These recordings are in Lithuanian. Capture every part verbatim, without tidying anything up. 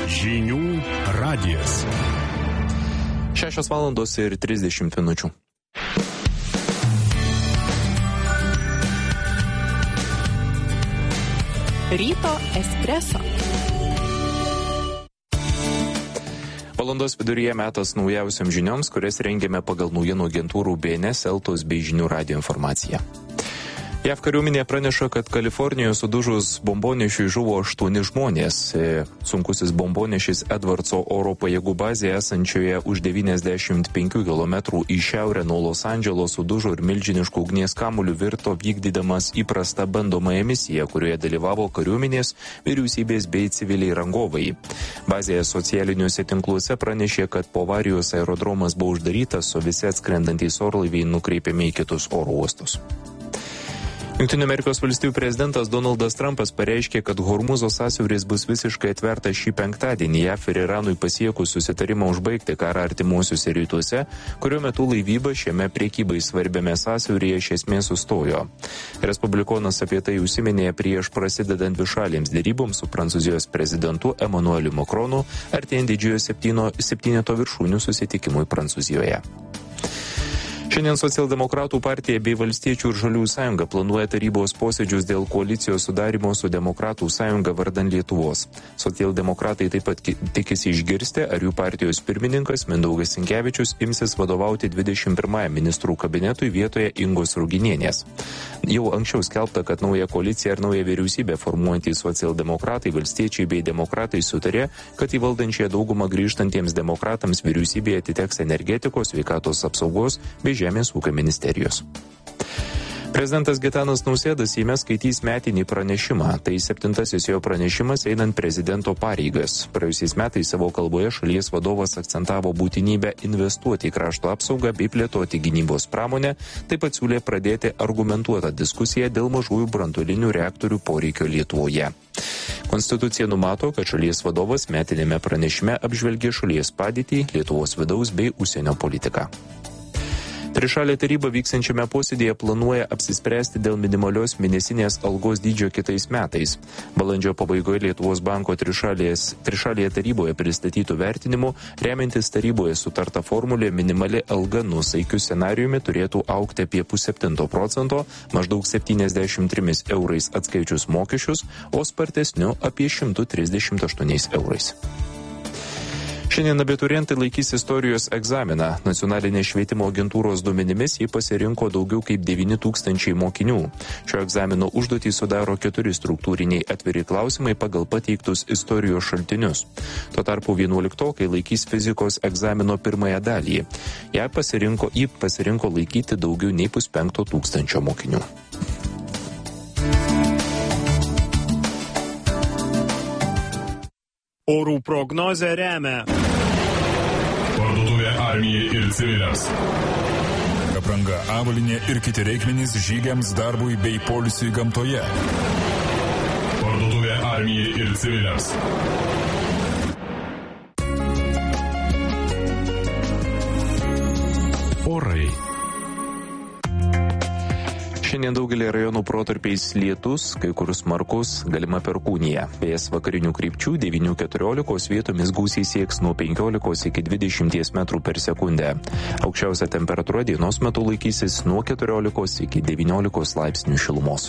Žinių radijas. Šešios valandos ir trisdešimt minučių. Ryto espreso. Valandos viduryje metas naujausiam žinioms, kurias rengiame pagal naujienų agentūrų B N S, Eltos bei Žinių radijo informaciją. J A V kariuomenė praneša, kad Kalifornijoje sudužus bombonešiui žuvo aštuoni žmonės. Sunkusis bombonešis Edwardso oro pajėgų bazėje esančioje už devyniasdešimt penkių kilometrų į šiaurę nuo Los Andželo sudužo ir milžiniškų ugnies kamuolių virto vykdydamas įprastą bandomąją misiją, kurioje dalyvavo kariuomenės, vyriausybės bei civiliai rangovai. Bazėje socialiniuose tinkluose pranešė, kad po avarijos aerodromas buvo uždarytas, o visi atskrendantys orlaiviai nukreipiami į kitus oro uostus. Jungtinių Amerikos valstijų prezidentas Donaldas Trumpas pareiškė, kad Hormuzo sąsiauris bus visiškai atvertas šį penktadienį J A V ir Iranui pasiekus susitarimą užbaigti karą artimuosiuose rytuose, kurio metu laivyba šiame priekybai svarbiame sąsiauryje iš esmės sustojo. Respublikonas apie tai užsiminė prieš prasidedant dvišalėms deryboms su Prancūzijos prezidentu Emmanueliu Macronu, artėjant didžiojo septyneto viršūnių susitikimui Prancūzijoje. Šiandien Socialdemokratų partija bei Valstiečių ir Žaliųjų sąjunga planuoja tarybos posėdžius dėl koalicijos sudarimo su Demokratų sąjunga vardan Lietuvos. Socialdemokratai taip pat tikisi išgirsti, ar jų partijos pirmininkas Mindaugas Sinkevičius imsis vadovauti dvidešimt pirmajam ministrų kabinetui vietoje Ingos Ruginienės. Jau anksčiau skelbta, kad naują koaliciją ir naują vyriausybę formuojantys socialdemokratai, valstiečiai bei demokratai sutarė, kad į valdančiąją daugumą grįžtantiems demokratams vyriausybėje atiteks energetikos, sveikatos apsaugos bei Žemės ūkio ministerijos. Prezidentas Gitanas Nausėda Seime skaitys metinį pranešimą. Tai septintasis jo pranešimas einant prezidento pareigas. Praėjusiais metais savo kalboje šalies vadovas akcentavo būtinybę investuoti į krašto apsaugą bei plėtoti gynybos pramonę, taip pat siūlė pradėti argumentuotą diskusiją dėl mažųjų branduolinių reaktorių poreikio Lietuvoje. Konstitucija numato, kad šalies vadovas metinėme pranešime apžvelgia šalies padėtį, Lietuvos vidaus bei užsienio politiką. Trišalė taryba vyksiančiame posėdėje planuoja apsispręsti dėl minimalios mėnesinės algos dydžio kitais metais. Balandžio pabaigoje Lietuvos banko trišalės, trišalėje taryboje pristatytų vertinimų, remiantis taryboje sutarta formulė, minimali alga nusaikiu scenarijumi turėtų augti apie pusseptinto procento, maždaug septyniasdešimt trimis eurais atskaičius mokesčius, o spartesniu apie šimtu trisdešimt aštuoniais eurais. Šiandien abiturientai laikys istorijos egzaminą. Nacionalinės švietimo agentūros duomenimis jį pasirinko daugiau kaip devyni tūkstančiai mokinių. Šio egzamino užduotį sudaro keturi struktūriniai atviri klausimai pagal pateiktus istorijos šaltinius. Tuo tarpu vienuoliktokai laikys fizikos egzamino pirmąją dalį. Ją pasirinko, jį pasirinko laikyti daugiau nei puspenkto tūkstančio mokinių. Orų prognozę remia Parduotuvė armijai ir civiliams. Apranga, avalynė ir kiti reikmenys žygiams, darbui bei poilsiui gamtoje. Parduotuvė armijai ir civiliams. orai. Šiandien daugelį rajonų protarpiais lietus, kai kur smarkus, galima perkūnija. Vėjas vakarinių krypčių devynių keturiolikos, vietomis gūsiai sieks nuo penkiolikos iki dvidešimties metrų per sekundę. Aukščiausia temperatūra dienos metu laikysis nuo keturiolikos iki devyniolikos laipsnių šilumos.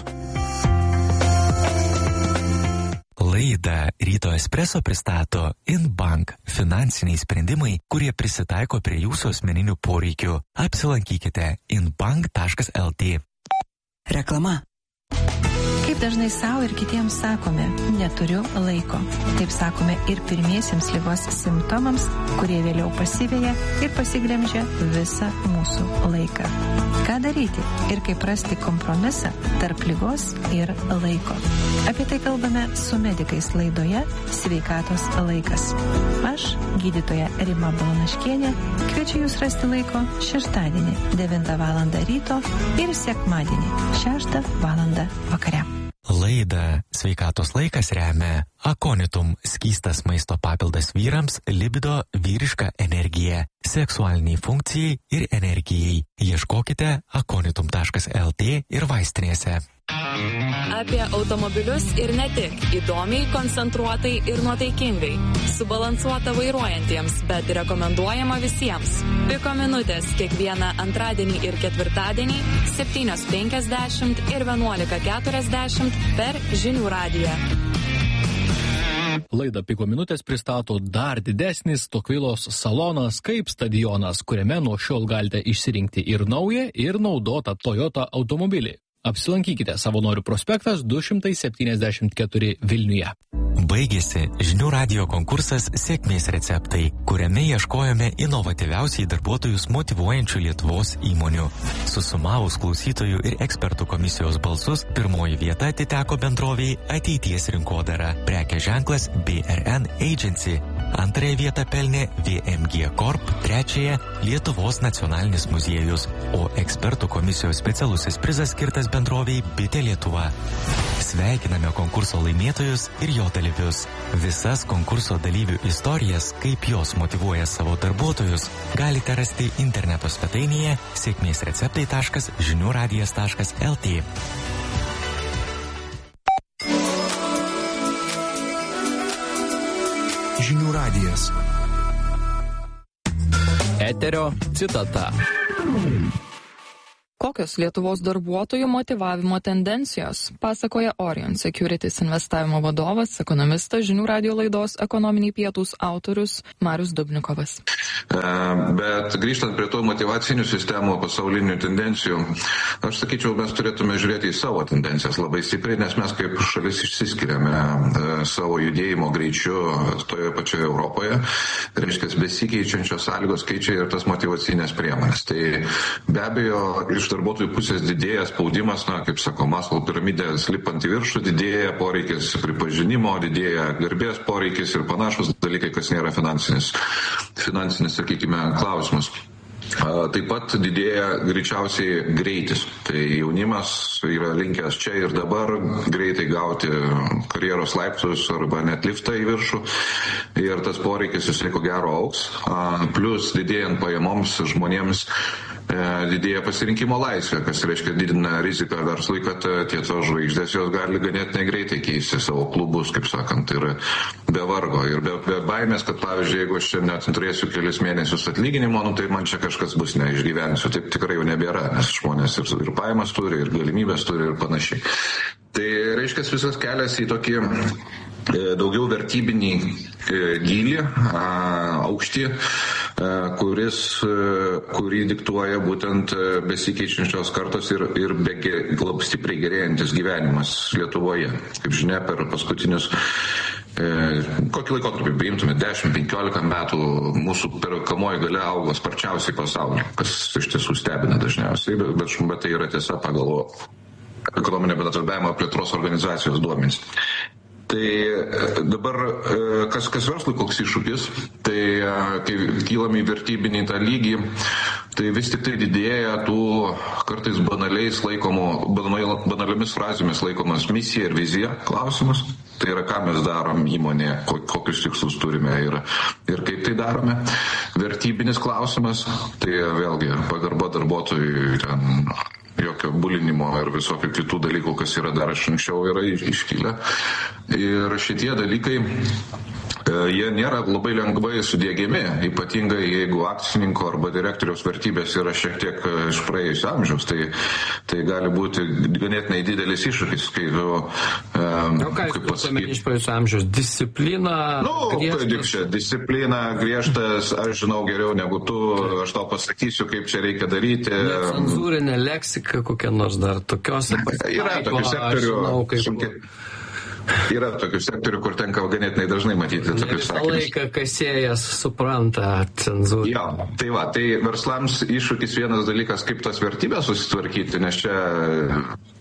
Laidą Ryto espreso pristato InBank – finansiniai sprendimai, kurie prisitaiko prie jūsų asmeninių poreikių. Apsilankykite inbank taškas lt. Reklama. Kaip dažnai savo ir kitiems sakome, neturiu laiko. Taip sakome ir pirmiesiems ligos simptomams, kurie vėliau pasiveja ir pasiglemžia visą mūsų laiką. Ką daryti ir kaip rasti kompromisą tarp ligos ir laiko? Apie tai kalbame su medikais laidoje Sveikatos laikas. Aš, gydytoja Rima Balanaškienė, kviečiu jūs rasti laiko šeštadienį devintą valandą ryto ir sekmadienį šeštą valandą vakare. Laidą Sveikatos laikas remia Akonitum – skystas maisto papildas vyrams, libido, vyriška energija, seksualiniai funkcijai ir energijai. Ieškokite akonitum taškas lt ir vaistinėse. Apie automobilius ir ne tik. Įdomiai, koncentruotai ir nuotaikingai. Subalansuota vairuojantiems, bet rekomenduojama visiems. Piko minutės kiekvieną antradienį ir ketvirtadienį septynios penkiasdešimt ir vienuolika keturiasdešimt per Žinių radiją. Laidą Piko minutės pristato dar didesnis Tokvilos salonas kaip stadionas, kuriame nuo šiol galite išsirinkti ir naują, ir naudotą Toyota automobilį. Apsilankykite Savanorių prospektas du šimtai septyniasdešimt keturi Vilniuje. Baigėsi Žinių radijo konkursas Sėkmės receptai, kuriame ieškojome inovatyviausiai darbuotojus motyvuojančių Lietuvos įmonių. Susumavus klausytojų ir ekspertų komisijos balsus, pirmoji vieta atiteko bendroviai Ateities rinkodara, prekės ženklas B R N Agency. Antrąją vietą pelnė V M G Corp, trečiąją Lietuvos nacionalinis muziejus, o ekspertų komisijos specialusis prizas skirtas bendroviai Bitė Lietuva. Sveikiname konkurso laimėtojus ir jo dalyvius. Visas konkurso dalyvių istorijas, kaip jos motyvuoja savo darbuotojus, galite rasti interneto svetainėje sėkmės receptai taškas žinių radijas taškas lt. Žinių radijas. Eterio citata. Kokios Lietuvos darbuotojų motyvavimo tendencijos, pasakoja Orion Securities investavimo vadovas, ekonomistas, Žinių radijo laidos Ekonominiai pietūs autorius Marius Dubnikovas. Bet grįžtant prie to motyvacinių sistemų, pasaulinių tendencijų, aš sakyčiau, mes turėtume žiūrėti į savo tendencijas labai stipriai, nes mes kaip šalis išsiskiriame savo judėjimo greičiu toje pačioje Europoje. Reiškia, besikeičiančios sąlygos keičia ir tas motyvacinės priemonės. Tai be abejo, iš darbuotojų pusės didėja spaudimas, na, kaip sako, Maslow piramidės lipant į viršų, didėja poreikis pripažinimo, didėja garbės poreikis ir panašus dalykai, kas nėra finansinis, finansinis, sakykime, klausimas. Taip pat didėja greičiausiai greitis. Tai jaunimas yra linkęs čia ir dabar greitai gauti karjeros laiptus arba net liftą į viršų. Ir tas poreikis jisai ko gero augs. Plus didėjant pajamoms žmonėms didėja pasirinkimo laisvė, kas reiškia didina riziką verslui, kad tie tos žvaigždės jos gali ganėtinai greitai keisti savo klubus, kaip sakant, ir be vargo. Ir be, be baimės, kad pavyzdžiui, jeigu aš čia net turėsiu kelis mėnesius atlyginimo, nu, tai man čia kažkas bus neišgyvensiu. Taip tikrai jau nebėra, nes žmonės ir, ir pajamas turi, ir galimybės turi ir panašiai. Tai reiškia visas kelias į tokį daugiau vertybinį gylį, aukštį, kuris, kurį diktuoja būtent besikeičiančios kartos ir, ir be, labai stipriai gerėjantis gyvenimas Lietuvoje. Kaip žinia, per paskutinius kokį laikotarpį paimtume, dešimt penkiolika metų mūsų perkamoji galia augo sparčiausiai pasaulyje, kas iš tiesų stebina dažniausiai, bet, bet, bet tai yra tiesa pagal ekonominio bendradarbiavimo plėtros organizacijos duomenys. Tai dabar, kas, kas verslui koks iššūkis, tai kai kylam į vertybinį tą lygį, tai vis tik tai didėja tų kartais banaliais laikomų, banaliomis frazėmis laikomas misija ir vizija klausimas. Tai yra, ką mes darom įmonėje, kokius tikslus turime ir, ir kaip tai darome. Vertybinis klausimas, tai vėlgi pagarba darbuotojui, ten jokio bulinimo ir visokių kitų dalykų, kas yra dar iš anksčiau, yra iškilę. Ir šitie dalykai, jie nėra labai lengvai sudiegiami, ypatingai jeigu akcininko arba direktoriaus vertybės yra šiek tiek iš praėjusio amžiaus, tai, tai gali būti ganėtinai didelis iššūkis, kai tu... O ką jūs pasakyti iš praėjusio amžiaus? Disciplina, nu, griežtas? Disciplina, griežtas, aš žinau geriau negu tu, aš tau pasakysiu, kaip čia reikia daryti. Necenzūrinė leksika kokia nors dar tokios... Yra tokių sektorių... Žinau, kaip... sunkiai... Yra tokių sektorių, kur tenka ganėtinai dažnai matyti tokius sakinius. Visą laiką kasėjas supranta cenzūrą. Jo, tai va, tai verslams iššūkis vienas dalykas, kaip tas vertybės susitvarkyti, nes čia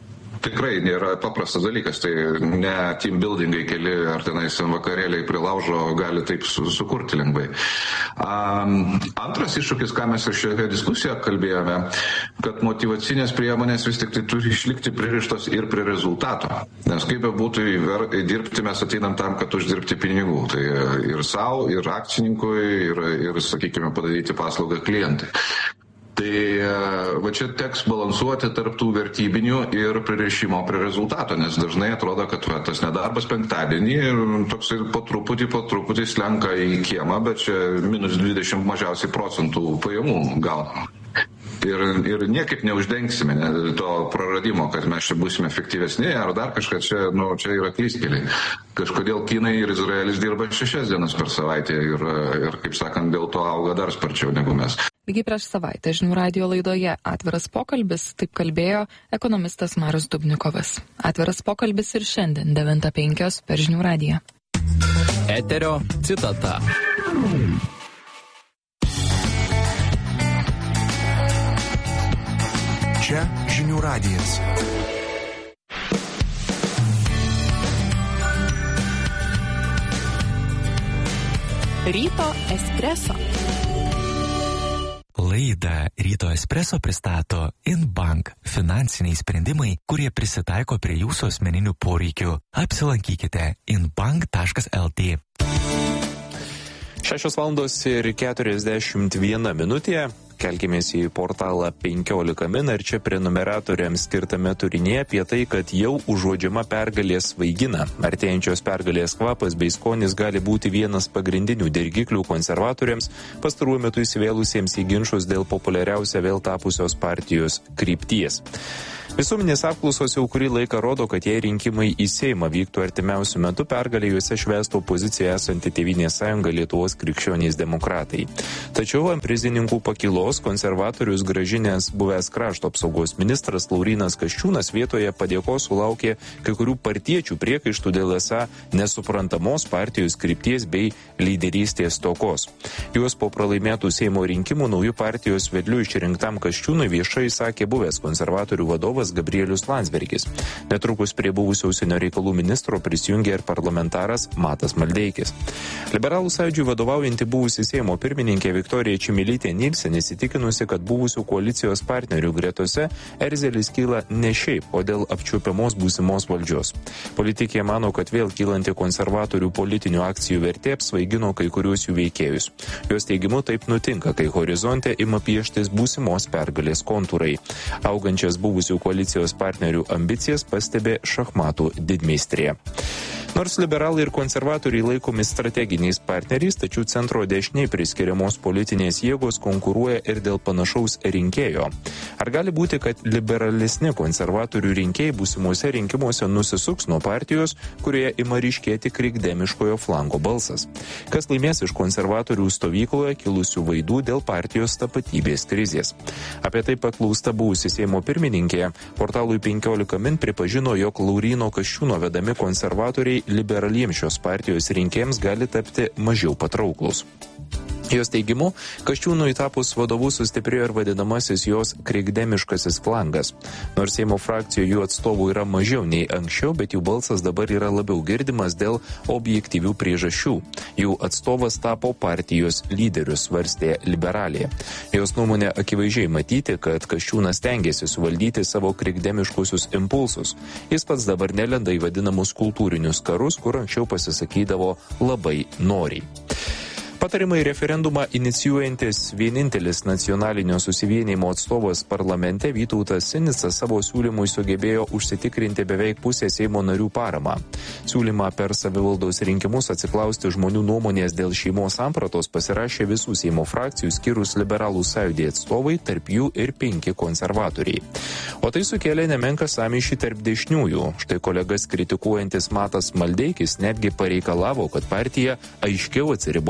tikrai nėra paprastas dalykas, tai ne team buildingai keli ar tenais vakarėliai prie laužo gali taip su, sukurti lengvai. Um, antras iššūkis, ką mes ir šioje diskusijoje kalbėjome, kad motyvacinės priemonės vis tik tai turi išlikti pririštos ir prie rezultato. Nes kaip be būtų įver, dirbti, mes ateinam tam, kad uždirbti pinigų. Tai ir savo, ir akcininkui, ir, ir sakykime, padaryti paslaugą klientai. Tai va čia teks balansuoti tarp tų vertybinių ir pririšimo prie rezultato, nes dažnai atrodo, kad va, tas nedarbas penktadienį toks ir po truputį, po truputį slenka į kiemą, bet čia minus dvidešimt mažiausiai procentų pajamų gaunama. Ir, ir niekaip neuždengsime ne, to praradimo, kad mes čia būsime efektyvesni ar dar kažką, čia, nu, čia yra klystkeliai. Kažkodėl Kinai ir Izraelis dirba šešias dienas per savaitę ir, ir, kaip sakant, dėl to auga dar sparčiau negu mes. Lygiai prieš savaitę Žinių radijo laidoje Atviras pokalbis, taip kalbėjo ekonomistas Marius Dubnikovas. Atviras pokalbis ir šiandien devintą penkios per Žinių radiją. Eterio citata. Čia Žinių radijas. Ryto espreso. Laidą Ryto espreso pristato InBank – finansiniai sprendimai, kurie prisitaiko prie jūsų asmeninių poreikių. Apsilankykite inbank taškas lt. Šešios valandos ir keturiasdešimt viena minutė. Kelkimės į portalą penkiolika min ir čia prenumeratoriams skirtame turinėje apie tai, kad jau užuodžiama pergalės svaigina. Artėjančios pergalės kvapas bei skonis gali būti vienas pagrindinių dirgiklių konservatoriams, pastaruoju metu įsivėlusiems į ginčus dėl populiariausia vėl tapusios partijos krypties. Visuomenės apklausos jau kurį laiką rodo, kad jei rinkimai į Seimą vyktų artimiausių metų, pergalė juose švęstų opozicija esanti Tėvynės sąjunga Lietuvos krikščionys demokratai. Tačiau ant prizininkų pakilos konservatorius grąžinęs buvęs krašto apsaugos ministras Laurynas Kasčiūnas vietoje padėkos sulaukė kai kurių partiečių priekaištų dėl esą nesuprantamos partijos krypties bei lyderystės stokos. Juos po pralaimėtų Seimo rinkimų naujų partijos vedliu išrinktam Kasčiūnui viešai sakė buvęs konservatorių vadovas Gabrielius Landsbergis. Netrukus prie buvusio užsienio reikalų ministro prisijungė ir parlamentaras Matas Maldeikis. Liberalų sąjūdžiui vadovaujanti buvusi Seimo pirmininkė Viktorija Čmilytė Nilsen įsitikinusi, kad buvusių koalicijos partnerių gretose erzelis kyla ne šiaip, o dėl apčiuopiamos būsimos valdžios. Politikė mano, kad vėl kylanti konservatorių politinių akcijų vertė apsvaigino kai kuriuos jų veikėjus. Jos teigimu taip nutinka, kai horizonte ima pieštis būsimos pergalės kontūrai. Augančias buvusių koalicijos partnerių ambicijas pastebė šachmatų didmeistrė. Nors liberalai ir konservatoriai laikomi strateginiais partneriais, tačiau centro dešiniai priskiriamos politinės jėgos konkuruoja ir dėl panašaus rinkėjo. Ar gali būti, kad liberalesni konservatorių rinkėjai būsimuose rinkimuose nusisuks nuo partijos, kurioje ima ryškėti krikdemiškojo flango balsas? Kas laimės iš konservatorių stovykloje kilusių vaidų dėl partijos tapatybės krizės? Apie tai paklausta buvusi Seimo pirmininkė. Portalui penkiolika min pripažino, jog Lauryno Kasčiūno vedami konservatoriai liberaliems šios partijos rinkėjams gali tapti mažiau patrauklus. Jos teigimu, Kasčiūnui tapus vadovu sustiprėjo ir vadinamasis jos krikdemiškasis flangas. Nors Seimo frakcijų jų atstovų yra mažiau nei anksčiau, bet jų balsas dabar yra labiau girdimas dėl objektyvių priežasčių. Jų atstovas tapo partijos lyderius, svarstė liberalė. Jos nuomonė akivaizdžiai matyti, kad Kasčiūnas stengiasi suvaldyti savo krikdemiškusius impulsus. Jis pats dabar nelenda į vadinamus kultūrinius karus, kur anksčiau pasisakydavo labai noriai. Patarimai referendumą inicijuojantis vienintelis nacionalinio susivienijimo atstovas parlamente Vytautas Sinicas savo siūlymui sugebėjo užsitikrinti beveik pusę Seimo narių paramą. Siūlymą per savivaldos rinkimus atsiklausti žmonių nuomonės dėl šeimos sampratos pasirašė visų Seimo frakcijų skyrus liberalų sąjūdį atstovai, tarp jų ir penki konservatoriai. O tai sukėlė nemenką sąmyšį tarp dešiniųjų. Štai kolegas kritikuojantis Matas Maldeikis netgi pareikalavo, kad partija aiškiau atsiribotų nuo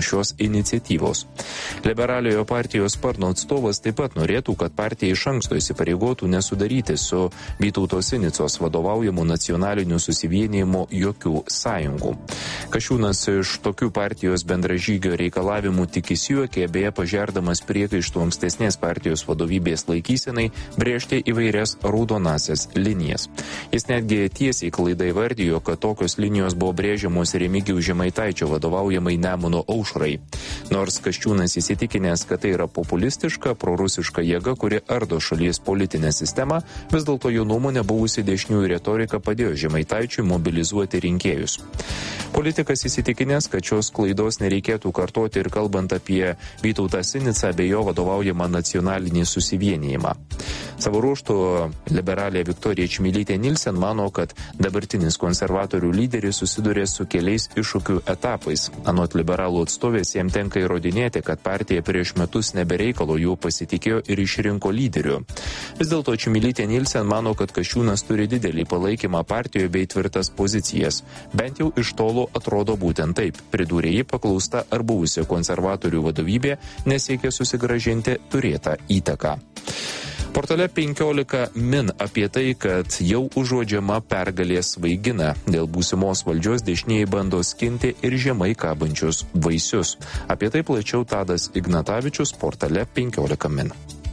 šios iniciatyvos. Liberaliojo partijos sparno atstovas taip pat norėtų, kad partija iš anksto įsipareigotų nesudaryti su Vytauto Sinicos vadovaujamu nacionaliniu susivienijimu jokių sąjungų. Kasčiūnas iš tokių partijos bendražygio reikalavimų tik įsijuokė, beje pažerdamas priekaištų ankstesnės partijos vadovybės laikysenai brėžti įvairias raudonasias linijas. Jis netgi tiesiai klaidai vardijo, kad tokios linijos buvo brėžiamos Remigijaus Žemaitaičio vadovaujamai Nemuno aušrai. Nors Kasčiūnas įsitikinęs, kad tai yra populistiška, prorusiška jėga, kuri ardo šalies politinę sistemą, vis dėlto jo nuomonė buvusi dešiniųjų retorika padėjo Žemaitaičiui mobilizuoti rinkėjus. Politikas įsitikinęs, kad šios klaidos nereikėtų kartoti ir kalbant apie Vytautą Sinicą bei jo vadovaujamą nacionalinį susivienijimą. Savo ruožtu liberalė Viktorija Čmilytė Nilsen mano, kad dabartinis konservatorių lyderis susidurė su keliais iššūkių etapais. Anot liberalų atstovės jam tenka įrodinėti, kad partija prieš metus nebereikalo jų pasitikėjo ir išrinko lyderių. Vis dėlto Čmilytė Nilsen mano, kad Kasčiūnas turi didelį palaikymą partijoje bei tvirtas pozicijas. Bent jau iš tolo atrodo būtent taip. Pridūrė ji paklausta, ar buvusi konservatorių vadovybė nesiekė susigrąžinti turėtą įtaką. Portale penkiolika min apie tai, kad jau užuodžiama pergalės svaigina. Dėl būsimos valdžios dešinieji bando skinti ir žemai kabančius vaisius. Apie tai plačiau Tadas Ignatavičius portale penkiolika min.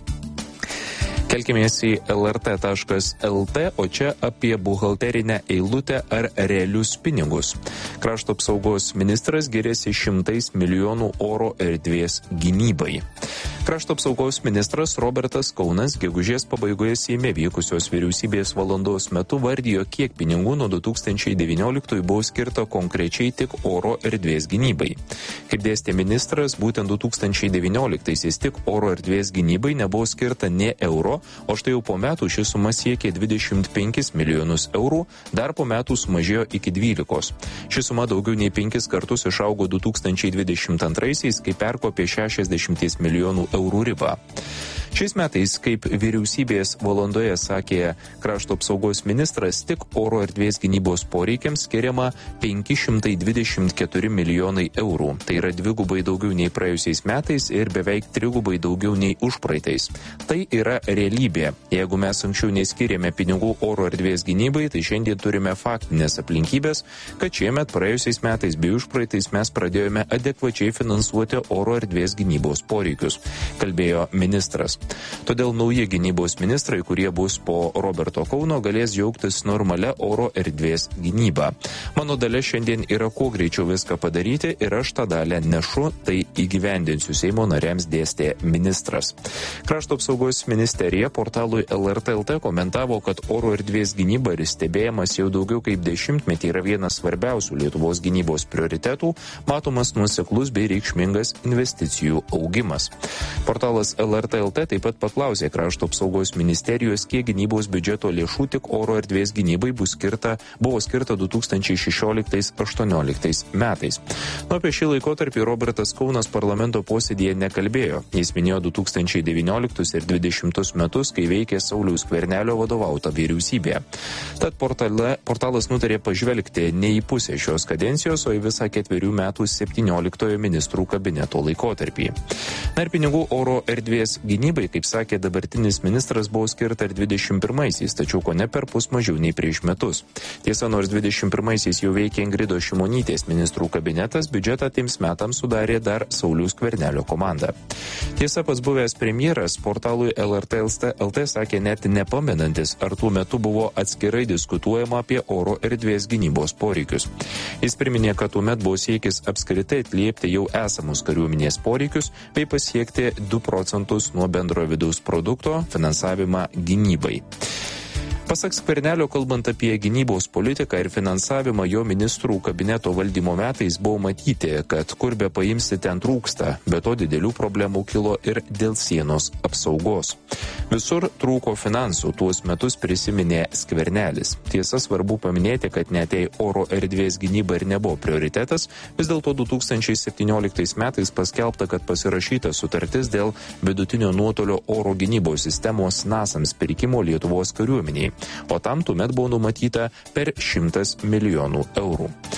Kelkimės į el er tė taškas el tė, o čia apie buhalterinę eilutę ar realius pinigus. Krašto apsaugos ministras giriasi šimtais milijonų oro erdvės gynybai. Krašto apsaugos ministras Robertas Kaunas gegužės pabaigoje Seime vykusios vyriausybės valandos metu vardijo, kiek pinigų nuo du tūkstančiai devynioliktųjų buvo skirta konkrečiai tik oro erdvės gynybai. Kaip dėstė ministras, būtent du tūkstančiai devynioliktaisiais tik oro erdvės gynybai nebuvo skirta nė euro, o štai jau po metų ši suma siekė dvidešimt penkis milijonus eurų, dar po metų sumažėjo iki dvylikos. Ši suma daugiau nei penkis kartus išaugo du tūkstančiai dvidešimt antraisiais, kai perkopė šešiasdešimt milijonų eurų ribą. Šiais metais, kaip vyriausybės valandoje sakė krašto apsaugos ministras, tik oro erdvės gynybos poreikiams skiriama penki šimtai dvidešimt keturi milijonai eurų. Tai yra dvigubai daugiau nei praėjusiais metais ir beveik trigubai daugiau nei užpraeitais. Tai yra realybė. Jeigu mes anksčiau neskirėme pinigų oro erdvės gynybai, tai šiandien turime faktinės aplinkybės, kad šiemet praėjusiais metais bei užpraeitais mes pradėjome adekvačiai finansuoti oro erdvės gynybos poreikius, kalbėjo ministras. Todėl nauji gynybos ministrai, kurie bus po Roberto Kauno, galės džiaugtis normalia oro erdvės gynyba. Mano dalia šiandien yra kuo greičiau viską padaryti ir aš tą dalę nešu, tai įgyvendinsiu, Seimo nariams dėstė ministras. Krašto apsaugos ministerija portalui el er tė el tė komentavo, kad oro erdvės gynyba ir stebėjimas jau daugiau kaip dešimtmetį yra vienas svarbiausių Lietuvos gynybos prioritetų, matomas nuoseklus bei reikšmingas investicijų augimas. Portalas el er tė el tė taip pat paklausė krašto apsaugos ministerijos, kiek gynybos biudžeto lėšų tik oro erdvės gynybai bus skirta, buvo skirta du tūkstančiai šešioliktais aštuonioliktais metais. Nu, apie šį laikotarpį Robertas Kaunas parlamento posėdėje nekalbėjo. Jis minėjo du tūkstančiai devynioliktus ir dvidešimtus metus, kai veikė Sauliaus Skvernelio vadovauta vyriausybė. Tad portale, portalas nutarė pažvelgti ne į pusę šios kadencijos, o į visą ketverių metų septynioliktojo ministrų kabineto laikotarpį. Na ir pinigų oro erdvės gynybai, kaip sakė dabartinis ministras, buvo skirta ir dvidešimt pirmaisiais, tačiau ko ne per pus mažiau nei prieš metus. Tiesa, nors dvidešimt pirmaisiais jau veikė Ingridos Šimonytės ministrų kabinetas, biudžetą tiems metams sudarė dar Sauliaus Skvernelio komanda. Tiesa, pats buvęs premjeras portalui el er tė el tė sakė net nepamenantis, ar tuo metu buvo atskirai diskutuojama apie oro erdvės gynybos poreikius. Jis priminė, kad tuomet buvo siekis apskritai atliepti jau esamus kariuomenės poreikius bei pasiekti du procentus nuo bendro vidaus produkto finansavimą gynybai. Pasak Skvernelio, kalbant apie gynybos politiką ir finansavimą jo ministrų kabineto valdymo metais, buvo matyti, kad kur be paimsi ten trūksta, be to didelių problemų kilo ir dėl sienos apsaugos. Visur trūko finansų, tuos metus prisiminė Skvernelis. Tiesa, svarbu paminėti, kad net jei oro erdvės gynyba ir nebuvo prioritetas, vis dėlto du tūkstančiai septynioliktais metais paskelbta, kad pasirašyta sutartis dėl vidutinio nuotolio oro gynybos sistemos nasams pirkimo Lietuvos kariuomeniai, o tam tuomet buvo numatyta per šimtas milijonų eurų.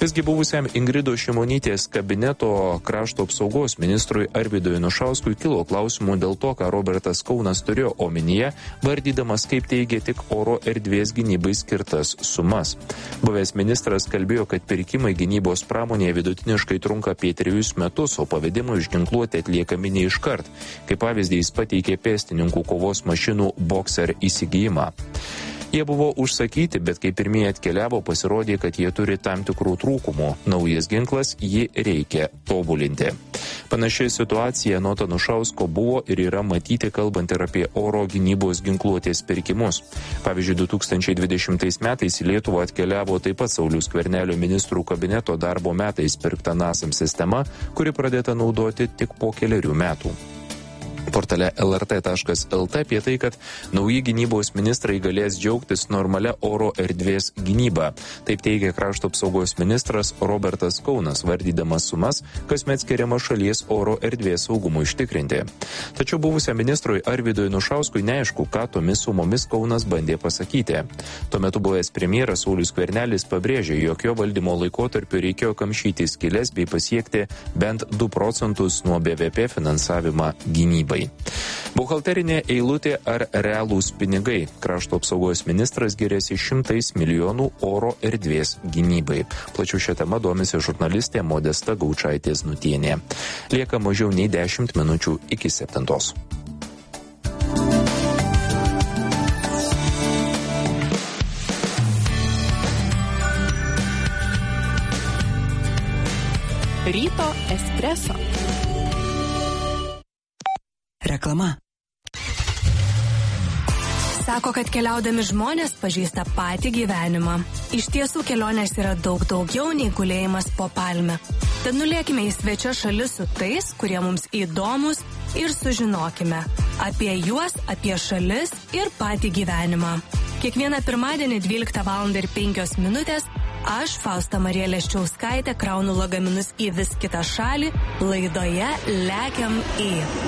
Visgi buvusiam Ingridos Šimonytės kabineto krašto apsaugos ministrui Arvydui Anušauskui kilo klausimų dėl to, ką Robertas Kaunas turėjo omenyje, vardydamas, kaip teigia, tik oro erdvės gynybai skirtas sumas. Buvęs ministras kalbėjo, kad pirkimai gynybos pramonėje vidutiniškai trunka apie trejus metus, o pavedimų išginkluoti atliekami ne iškart. Kaip pavyzdį jis pateikė pėstininkų kovos mašinų Boxer įsigijimą. Jie buvo užsakyti, bet kai pirmieji atkeliavo, pasirodė, kad jie turi tam tikrų trūkumų. Naujas ginklas, jį reikia tobulinti. Panaši situacija anot Anušausko buvo ir yra matyti, kalbant ir apie oro gynybos ginkluotės pirkimus. Pavyzdžiui, du tūkstančiai dvidešimtais metais į Lietuvą atkeliavo taip pat Sauliaus Skvernelio ministrų kabineto darbo metais pirkta NASAMS sistema, kuri pradėta naudoti tik po keliarių metų. Portale L R T taškas L T apie tai, kad nauji gynybos ministrai galės džiaugtis normalia oro erdvės gynyba. Taip teigia krašto apsaugos ministras Robertas Kaunas, vardydamas sumas, kasmet skiriama šalies oro erdvės saugumui užtikrinti. Tačiau buvusiam ministrui Arvydui Anušauskui neaišku, ką tomis sumomis Kaunas bandė pasakyti. Tuo metu buvęs premjeras Saulius Skvernelis pabrėžė, jog jo valdymo laikotarpiu reikėjo kamšyti skylės bei pasiekti bent du procentus nuo B V P finansavimą gynybai. Buhalterinė eilutė ar realūs pinigai. Krašto apsaugos ministras giriasi šimtais milijonų oro erdvės gynybai. Plačiau šią temą domisi žurnalistė Modesta Gaučaitė-Znutienė. Lieka mažiau nei dešimt minučių iki septintos. Ryto espreso. Reklama. Sako, kad keliaudami žmonės pažįsta patį gyvenimą. Iš tiesų kelionės yra daug daugiau nei gulėjimas po palme. Tad nulėkime į svečią šalis su tais, kurie mums įdomus ir sužinokime apie juos, apie šalis ir patį gyvenimą. Kiekvieną pirmadienį dvyliktą valandą ir penkios minutės aš, Fausta Marija Leščiauskaitė, kraunu lagaminus į vis kitą šalį laidoje Lekiam į.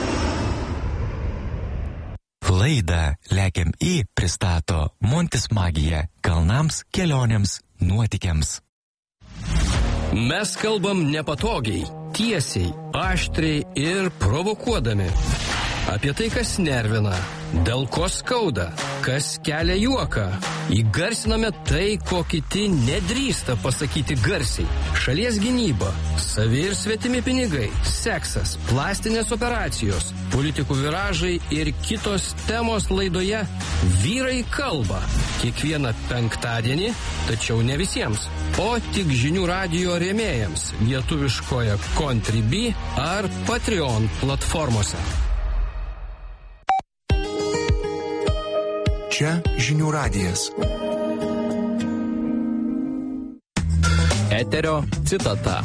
Laidą Lekiam į pristato Montis Magija kalnams, kelionėms, nuotykiams. Mes kalbam nepatogiai, tiesiai, aštriai ir provokuodami. Apie tai, kas nervina, dėl ko skauda, kas kelia juoką. Įgarsiname tai, ko kiti nedrįsta pasakyti garsiai. Šalies gynyba, savi ir svetimi pinigai, seksas, plastinės operacijos, politikų viražai ir kitos temos laidoje Vyrai kalba. Kiekvieną penktadienį, tačiau ne visiems, o tik žinių radijo rėmėjams lietuviškoje Contribui ar Patreon platformose. Čia žinių radijas. Eterio citata.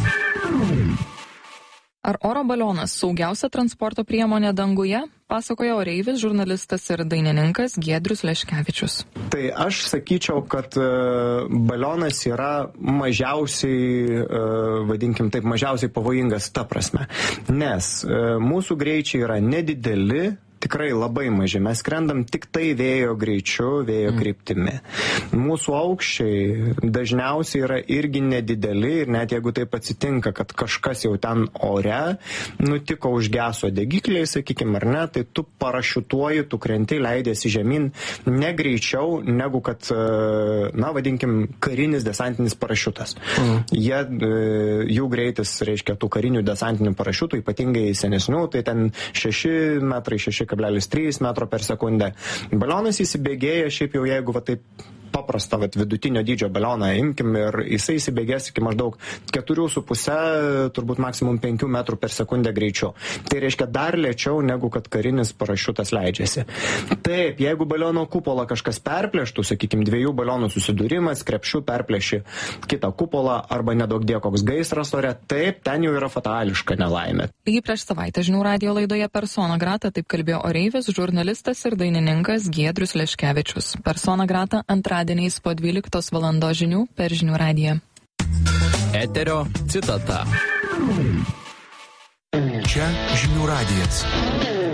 Ar oro balionas saugiausia transporto priemonė danguje? Pasakoja oreivis, žurnalistas ir dainininkas Giedrius Leškevičius. Tai aš sakyčiau, kad balionas yra mažiausiai, vadinkim taip, mažiausiai pavojingas ta prasme. Nes mūsų greičiai yra nedideli, tikrai labai maži. Mes skrendam tik tai vėjo greičiu, vėjo kryptimi. Mūsų aukščiai dažniausiai yra irgi nedideli ir net jeigu taip atsitinka, kad kažkas jau ten ore nutiko, užgeso degikliai, sakykime, ar ne, tai tu parašiutuoji, tu krenti, leidėsi žemyn ne greičiau, negu kad, na, vadinkim, karinis desantinis parašiutas. Mm. Jie, jų greitis, reiškia, tų karinių desantinių parašiutų, ypatingai senesnių, tai ten šeši metrai, šeši kablelis trys metro per sekundę. Balionas įsibėgėja, šiaip jau jeigu va taip paprastą vat, vidutinio dydžio balioną imkim ir jisai įsibėgės iki maždaug keturių su puse, turbūt maksimum penkių metrų per sekundę greičiu. Tai reiškia dar lėčiau, negu kad karinis parašiutas leidžiasi. Taip, jeigu baliono kupolą kažkas perplėštų, sakykime, dviejų balionų susidūrimas, krepšių perplėši kitą kupolą arba nedaug die koks gaisras ore, taip, ten jau yra fatališka nelaimė. Lygiai prieš savaitę žinių radijo laidoje Persona Grata taip kalbėjo oreivis, žurnalistas ir dainininkas Giedrius Leškevičius. Persona Grata antradieniais po dvyliktos valandos žinių per žinių radiją. Eterio citata. Čia žinių radijas.